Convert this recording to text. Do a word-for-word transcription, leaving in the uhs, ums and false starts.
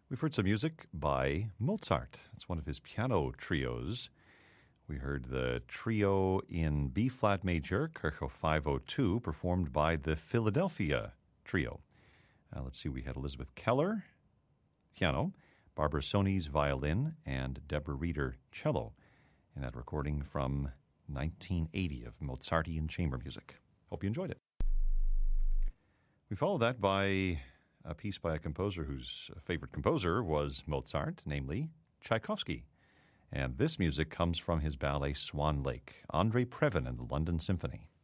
We've heard some music by Mozart. It's one of his piano trios. We heard the trio in B-flat major, Kirchhoff five oh two, performed by the Philadelphia Trio. Uh, let's see, we had Elizabeth Keller, piano, Barbara Sonis, violin, and Deborah Reeder, cello, in that recording from nineteen eighty of Mozartian chamber music. Hope you enjoyed it. We follow that by a piece by a composer whose favorite composer was Mozart, namely Tchaikovsky. And this music comes from his ballet Swan Lake, Andrei Previn and the London Symphony.